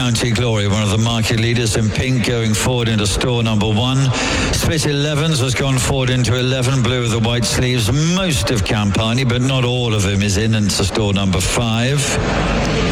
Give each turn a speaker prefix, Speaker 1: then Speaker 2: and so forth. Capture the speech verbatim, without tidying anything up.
Speaker 1: County Glory, one of the market leaders in pink, going forward into store number one. Split elevens has gone forward into eleven, blue with the white sleeves. Most of Campani, but not all of him, is in into store number five.